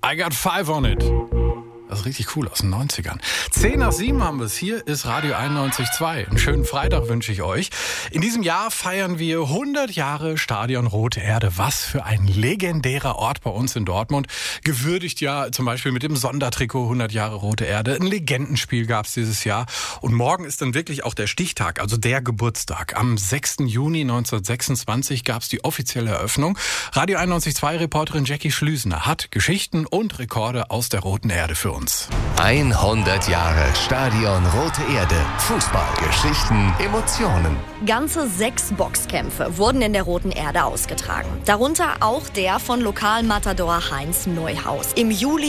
I Got Five on It. Das ist richtig cool aus den 90ern. 6:10 haben wir es. Hier ist Radio 91.2. Einen schönen Freitag wünsche ich euch. In diesem Jahr feiern wir 100 Jahre Stadion Rote Erde. Was für ein legendärer Ort bei uns in Dortmund. Gewürdigt ja zum Beispiel mit dem Sondertrikot 100 Jahre Rote Erde. Ein Legendenspiel gab es dieses Jahr. Und morgen ist dann wirklich auch der Stichtag, also der Geburtstag. Am 6. Juni 1926 gab es die offizielle Eröffnung. Radio 91.2-Reporterin Jackie Schlüsener hat Geschichten und Rekorde aus der Roten Erde für uns. 100 Jahre Stadion Rote Erde. Fußballgeschichten, Emotionen. Ganze 6 Boxkämpfe wurden in der Roten Erde ausgetragen. Darunter auch der von Lokalmatador Heinz Neuhaus im Juli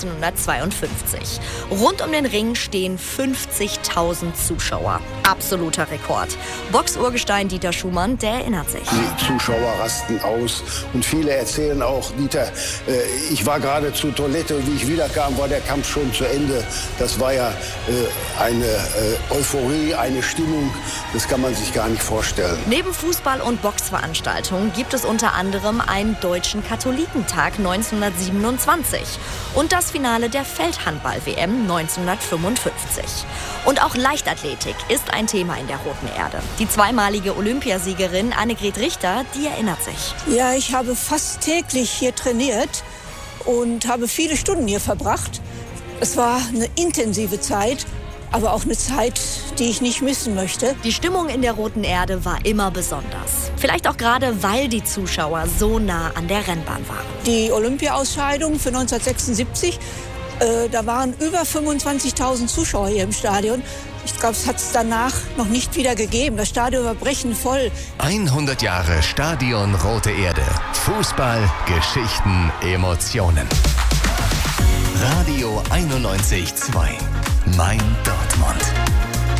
1952. Rund um den Ring stehen 50.000 Zuschauer. Absoluter Rekord. Boxurgestein Dieter Schumann, der erinnert sich. Die Zuschauer rasten aus und viele erzählen auch, Dieter, ich war gerade zur Toilette, wie ich wiederkam, war der Kampf schon zu Ende. Das war ja eine Euphorie, eine Stimmung, das kann man sich gar nicht vorstellen. Neben Fußball- und Boxveranstaltungen gibt es unter anderem einen deutschen Katholikentag 1927 und das Finale der Feldhandball-WM 1955. Und auch Leichtathletik ist ein Thema in der Roten Erde. Die zweimalige Olympiasiegerin Annegret Richter, die erinnert sich. Ja, ich habe fast täglich hier trainiert und habe viele Stunden hier verbracht. Es war eine intensive Zeit, aber auch eine Zeit, die ich nicht missen möchte. Die Stimmung in der Roten Erde war immer besonders. Vielleicht auch gerade, weil die Zuschauer so nah an der Rennbahn waren. Die Olympia-Ausscheidung für 1976, da waren über 25.000 Zuschauer hier im Stadion. Ich glaube, es hat es danach noch nicht wieder gegeben. Das Stadion war brechend voll. 100 Jahre Stadion Rote Erde. Fußball, Geschichten, Emotionen. Radio 91.2. Mein Dortmund.